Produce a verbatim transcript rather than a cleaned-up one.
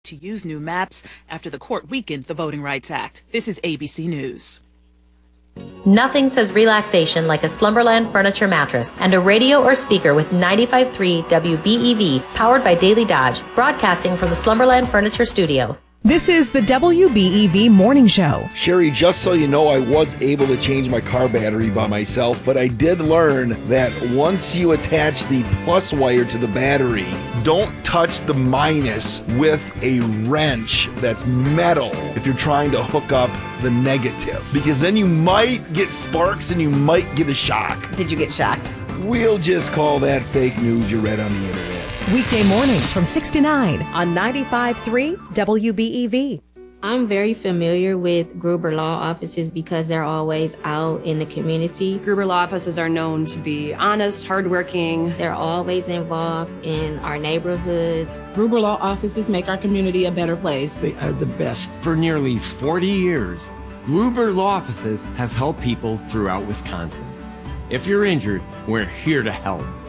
to use new maps after the court weakened the Voting Rights Act. This is A B C News. Nothing says relaxation like a Slumberland furniture mattress and a radio or speaker with ninety-five point three W B E V powered by Daily Dodge, broadcasting from the Slumberland Furniture Studio. This is the W B E V Morning Show. Sherry, just so you know, I was able to change my car battery by myself, but I did learn that once you attach the plus wire to the battery, don't touch the minus with a wrench that's metal if you're trying to hook up the negative, because then you might get sparks and you might get a shock. Did you get shocked? We'll just call that fake news you read on the internet. Weekday mornings from six to nine on ninety-five point three W B E V. I'm very familiar with Gruber Law Offices because they're always out in the community. Gruber Law Offices are known to be honest, hardworking. They're always involved in our neighborhoods. Gruber Law Offices make our community a better place. They are the best. For nearly forty years, Gruber Law Offices has helped people throughout Wisconsin. If you're injured, we're here to help.